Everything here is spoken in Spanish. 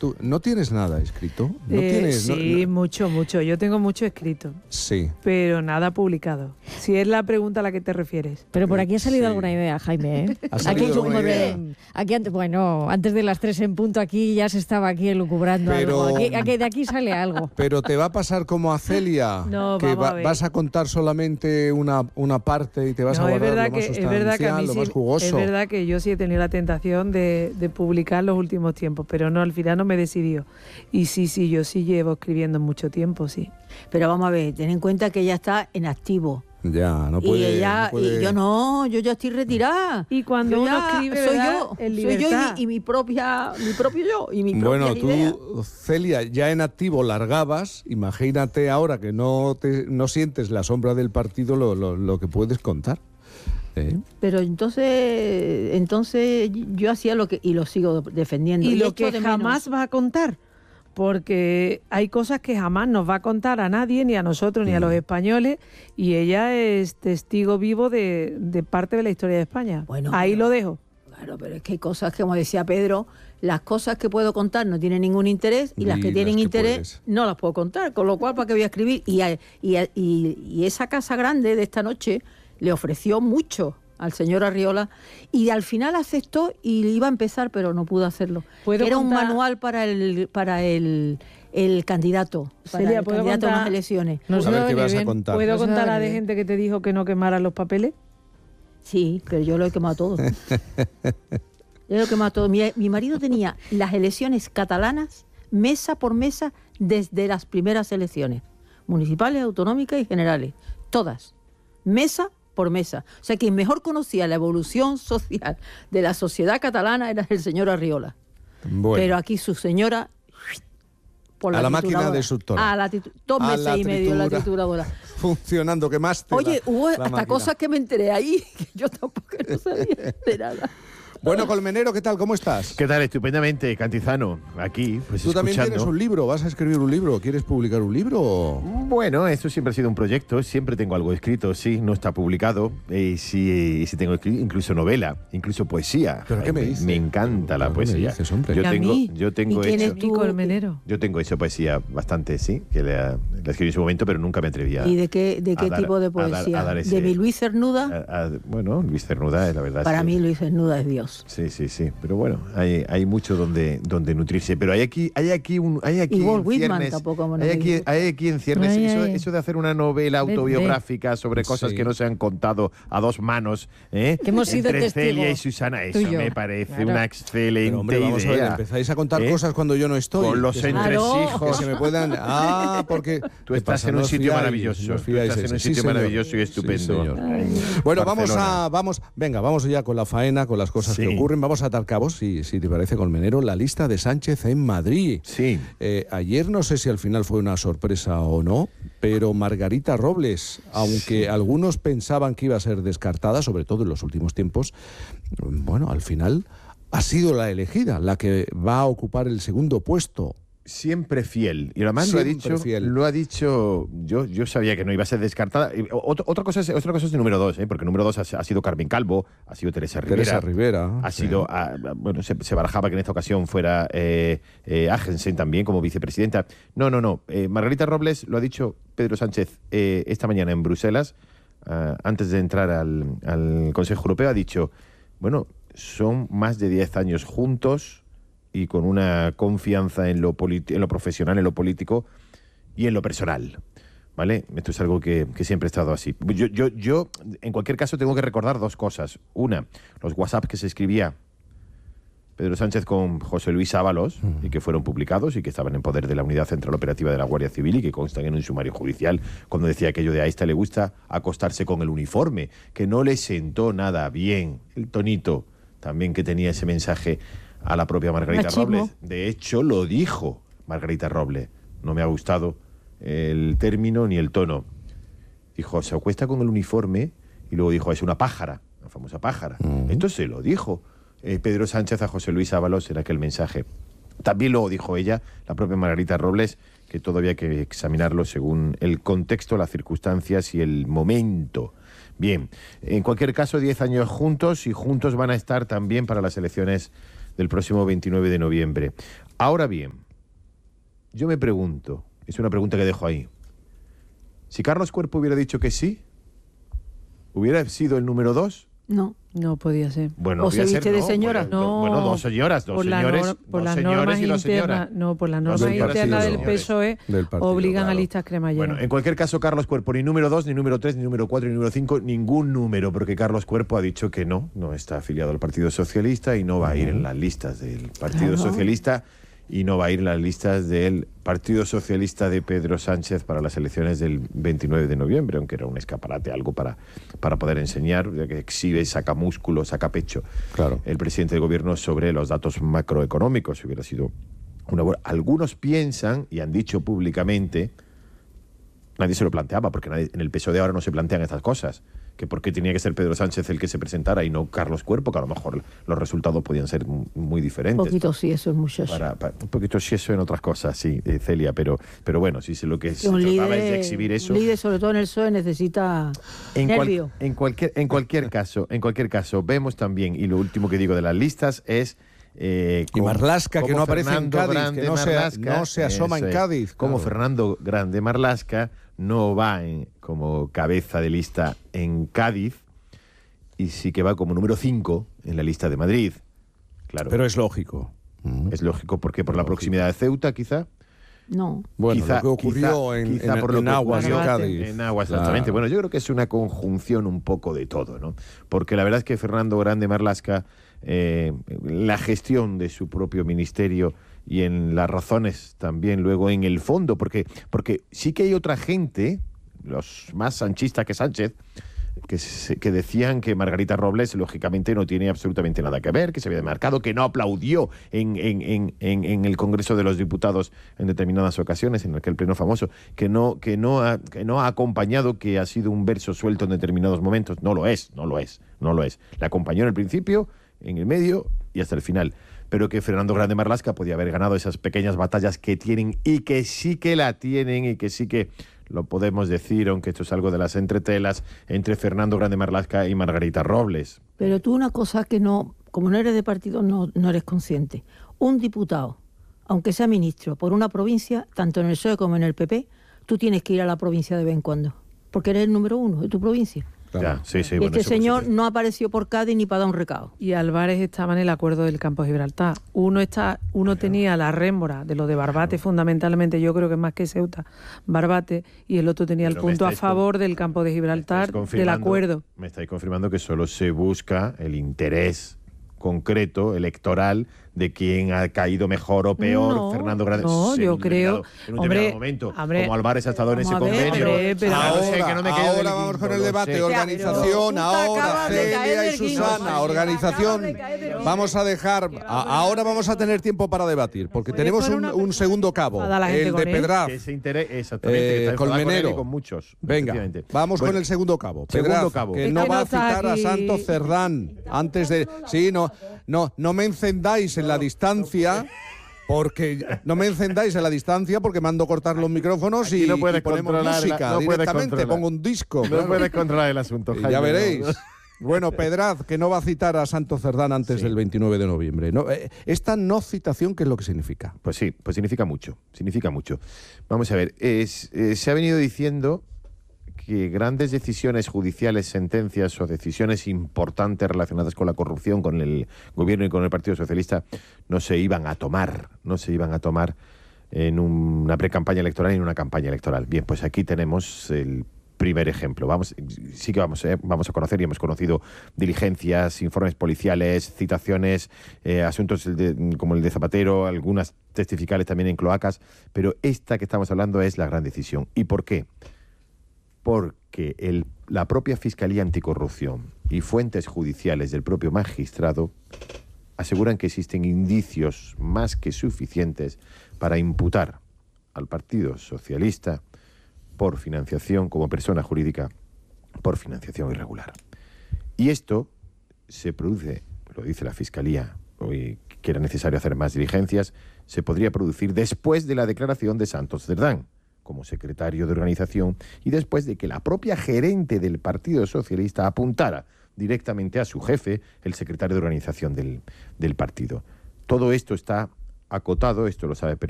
¿Tú no tienes nada escrito? ¿No tienes, sí, mucho. Yo tengo mucho escrito. Sí. Pero nada publicado. Si es la pregunta a la que te refieres. Pero por aquí ha salido Sí. alguna idea, Jaime, ¿eh? ¿Ha salido alguna idea? Aquí antes de las 3 en punto, aquí ya se estaba aquí elucubrando Pero- algo. De aquí sale algo. Pero te va a pasar como a Celia, No, que vamos a ver. vas a contar solamente una parte y te vas a No, es guardar verdad lo más que a sustancial, mí lo sí, más jugoso. es verdad que yo sí he tenido la tentación de publicar los últimos tiempos, pero no, al final no me decidió. Y sí, yo sí llevo escribiendo mucho tiempo, sí. Pero vamos a ver, ten en cuenta que ella está en activo. Ya, no Y puede... ella, no puede- y yo no, yo ya estoy retirada. Y cuando Yo uno ya escribe, soy ¿verdad? yo, En soy yo libertad. y mi propio yo y mi propia Bueno, idea. tú, Celia, ya en activo largabas, imagínate ahora que no sientes la sombra del partido lo que puedes contar. Pero entonces yo hacía lo que y lo sigo defendiendo. Y lo echo que de menos. jamás va a contar, porque hay cosas que jamás nos va a contar a nadie, ni a nosotros, ni a los españoles, y ella es testigo vivo de parte de la historia de España. Bueno, ahí pero- lo dejo. Claro, pero es que hay cosas que, como decía Pedro, las cosas que puedo contar no tienen ningún interés y las que tienen interés puedes. no las puedo contar, con lo cual, ¿para qué voy a escribir? Y esa casa grande de esta noche le ofreció mucho al señor Arriola y al final aceptó y iba a empezar, pero no pudo hacerlo. ¿Puedo Era un contar- manual para el candidato, para Celia, el ¿puedo candidato a contar- unas elecciones. Nos A ver va qué venir vas a bien. contar. ¿Puedo Pues contar nada, a de que- gente que te dijo que no quemaran los papeles? Sí, pero yo lo he quemado todo. Yo lo he quemado todo. Mi marido tenía las elecciones catalanas mesa por mesa desde las primeras elecciones, municipales, autonómicas y generales. Todas. Mesa por mesa. O sea, quien mejor conocía la evolución social de la sociedad catalana era el señor Arriola. Bueno, Pero aquí su señora... Por A la máquina trituradora. destructora. A la 2 A meses la y medio la tritura. trituradora. funcionando, que más te Oye, da hubo la hasta máquina. cosas que me enteré ahí, que yo tampoco no sabía de nada. Bueno, Colmenero, ¿qué tal? ¿Cómo estás? ¿Qué tal? Estupendamente, Cantizano. Aquí, pues Tú también escuchando. tienes un libro, vas a escribir un libro, ¿quieres publicar un libro? Bueno, eso siempre ha sido un proyecto, siempre tengo algo escrito, sí, no está publicado, sí tengo escrito, incluso novela, incluso poesía. ¿Pero qué me dices? Me encanta la ¿Pero qué me poesía. dices, hombre? Yo ¿Y a tengo, mí? yo tengo ¿Y quién hecho, es Y Colmenero. yo tengo hecho poesía bastante, sí, que la escribí en su momento, pero nunca me atrevía. ¿Y de qué a dar- tipo de a dar poesía? ese- ¿De mi Luis Cernuda? Bueno, Luis Cernuda, la verdad. Para es que- mí Luis Cernuda es Dios. Sí, pero bueno, hay mucho donde nutrirse, pero hay aquí Y Walt en Whitman ciernes, tampoco, bueno, hay me aquí, gusta. hay aquí en ciernes Ay, eso, ay. eso de hacer una novela autobiográfica sobre cosas Sí. que no se han contado a dos manos, ¿eh? Que hemos sido entre testigos, Celia y Susana, eso tú y yo. me parece Claro. una excelente Pero, hombre, vamos a ver, idea. empezáis a contar ¿Eh? cosas cuando yo no estoy. Con los Que se me- Claro. Que entresijos. se me puedan... porque... Tú ¿qué estás pasa? en No un os sitio fiáis, maravilloso. no os Tú fiáis estás en ese. un Sí, sitio señor. maravilloso y estupendo. Sí, señor. Ay. Bueno, Barcelona. vamos ya con la faena, con las cosas Sí. que ocurren. Vamos a atar cabos, si te parece, Colmenero, la lista de Sánchez en Madrid. Sí. Ayer no sé si al final fue una sorpresa o no, pero Margarita Robles, aunque algunos pensaban que iba a ser descartada, sobre todo en los últimos tiempos, bueno, al final ha sido la elegida, la que va a ocupar el segundo puesto. Siempre fiel. Y además Siempre fiel. lo ha dicho, yo sabía que no iba a ser descartada. Y otra cosa es el número 2, porque el número 2 ha sido Carmen Calvo, ha sido Teresa Rivera. Ha sido, bueno, se barajaba que en esta ocasión fuera Agensen también como vicepresidenta. No. Margarita Robles lo ha dicho Pedro Sánchez esta mañana en Bruselas, antes de entrar al Consejo Europeo, ha dicho, bueno, son más de 10 años juntos y con una confianza en lo profesional, en lo político y en lo personal. ¿Vale? Esto es algo que siempre he estado así. Yo, en cualquier caso, tengo que recordar dos cosas. Una, los WhatsApp que se escribía Pedro Sánchez con José Luis Ábalos y que fueron publicados y que estaban en poder de la Unidad Central Operativa de la Guardia Civil y que constan en un sumario judicial cuando decía aquello de a esta le gusta acostarse con el uniforme, que no le sentó nada bien. El tonito también que tenía ese mensaje a la propia Margarita Machismo. Robles. De hecho, lo dijo Margarita Robles. No me ha gustado el término ni el tono. Dijo, se acuesta con el uniforme y luego dijo, es una pájara, la famosa pájara. Esto se lo dijo Pedro Sánchez a José Luis Ábalos en aquel mensaje. También lo dijo ella, la propia Margarita Robles, que todavía hay que examinarlo según el contexto, las circunstancias y el momento. Bien, en cualquier caso, 10 años juntos y juntos van a estar también para las elecciones del próximo 29 de noviembre. Ahora bien, yo me pregunto, es una pregunta que dejo ahí, si Carlos Cuerpo hubiera dicho que sí, ¿hubiera sido el número 2? No. No podía ser. Bueno, ¿O se podía viste ser, de no, señora? Bueno, dos señoras, dos señores, Por dos las señores normas y dos señoras. internas, no, por las Dos normas señoras y internas dos del señores. PSOE Del partido, obligan a claro. listas cremalleras. Bueno, en cualquier caso, Carlos Cuerpo, ni número 2, ni número 3, ni número 4, ni número 5, ningún número, porque Carlos Cuerpo ha dicho que no está afiliado al Partido Socialista y no va a ir en las listas del Partido Socialista y no va a ir en las listas del Partido Socialista de Pedro Sánchez para las elecciones del 29 de noviembre, aunque era un escaparate, algo para poder enseñar, ya que exhibe, saca músculo, saca pecho Claro. el presidente del gobierno sobre los datos macroeconómicos. Hubiera sido una buena... Algunos piensan, y han dicho públicamente, nadie se lo planteaba, porque en el PSOE de ahora no se plantean estas cosas, que por qué tenía que ser Pedro Sánchez el que se presentara y no Carlos Cuerpo, que a lo mejor los resultados podían ser muy diferentes. Un poquito sí, eso es muchacho. Un poquito sí eso en otras cosas, sí, Celia, pero bueno, sí, lo que se Un trataba es de líder, exhibir eso. un líder, sobre todo en el PSOE, necesita nervio. En cualquier caso, vemos también, y lo último que digo de las listas es... Y Marlaska, que no aparece en Cádiz, Grande que no se asoma en Cádiz. Como Claro. Fernando Grande Marlaska no va como cabeza de lista en Cádiz y sí que va como número 5 en la lista de Madrid. Claro, Pero es lógico. es lógico, porque por la proximidad de Ceuta, quizá. No. Bueno, Quizá- lo que ocurrió quizá por lo en que Aguas de ocurrió Cádiz. En Aguas, exactamente. Claro. Bueno, yo creo que es una conjunción un poco de todo, ¿no? Porque la verdad es que Fernando Grande Marlaska, la gestión de su propio ministerio y en las razones también luego en el fondo, porque sí que hay otra gente, los más sanchistas que Sánchez, que decían que Margarita Robles lógicamente no tiene absolutamente nada que ver, que se había demarcado, que no aplaudió en el Congreso de los Diputados en determinadas ocasiones, en aquel pleno famoso, que no ha acompañado, que ha sido un verso suelto en determinados momentos. No lo es. Le acompañó en el principio, en el medio y hasta el final. Pero que Fernando Grande Marlaska podía haber ganado esas pequeñas batallas que tienen y que sí que la tienen y que sí que lo podemos decir, aunque esto es algo de las entretelas, entre Fernando Grande Marlaska y Margarita Robles. Pero tú una cosa que no, como no eres de partido, no eres consciente. Un diputado, aunque sea ministro, por una provincia, tanto en el PSOE como en el PP, tú tienes que ir a la provincia de vez en cuando, porque eres el número 1 de tu provincia. Claro. Ya, sí, Y bueno, este eso por señor supuesto. no apareció por Cádiz ni para dar un recado. Y Álvarez estaba en el acuerdo del campo de Gibraltar. Uno tenía la rémora de lo de Barbate, fundamentalmente, yo creo que más que Ceuta, Barbate, y el otro tenía el Pero me punto a estáis favor del campo de Gibraltar, Estáis del confirmando- acuerdo. Me estáis confirmando que solo se busca el interés concreto, electoral, de quién ha caído mejor o peor, No, Fernando Grande. no, en yo un creo- determinado- en un hombre, determinado momento, hombre, como Álvarez ha estado en ese vamos a ver, convenio. pero- Ah, no sé, que no me quedo del ahora vamos quinto, con el lo debate, sé. organización, Tú te ahora acabas de caer Celia y del quinto. Susana, organización. Vamos a dejar, ahora vamos a tener tiempo para debatir, porque tenemos un segundo cabo, enfada la gente el con de él. Pedraz. Que ese interés, exactamente, que está enfadado con él Colmenero. y con muchos. Venga, efectivamente. vamos Bueno, con el segundo cabo. segundo Pedraz, cabo. que Es no que va no a está citar a aquí. Santos Cerdán antes de... Sí, no me encendáis en la distancia... porque mando cortar los micrófonos Aquí y, no puedes y ponemos controlar música no puedes directamente, controlar. pongo un disco. No claro. puedes controlar el asunto, Y Jaime. ya no. veréis. Bueno, Pedraz, que no va a citar a Santos Cerdán antes Sí. del 29 de noviembre. No, esta no citación, ¿qué es lo que significa? Pues sí, pues significa mucho. Vamos a ver, se ha venido diciendo que grandes decisiones judiciales, sentencias o decisiones importantes relacionadas con la corrupción, con el gobierno y con el Partido Socialista no se iban a tomar en una precampaña electoral y en una campaña electoral. Bien, pues aquí tenemos el primer ejemplo. Vamos a conocer y hemos conocido diligencias, informes policiales, citaciones, asuntos como el de Zapatero, algunas testificales también en cloacas, pero esta que estamos hablando es la gran decisión. ¿Y por qué? Porque la propia Fiscalía Anticorrupción y fuentes judiciales del propio magistrado aseguran que existen indicios más que suficientes para imputar al Partido Socialista por financiación, como persona jurídica, por financiación irregular. Y esto se produce, lo dice la Fiscalía, hoy que era necesario hacer más diligencias, se podría producir después de la declaración de Santos Cerdán como secretario de organización y después de que la propia gerente del Partido Socialista apuntara directamente a su jefe, el secretario de organización del partido. todo esto está acotado, esto lo sabe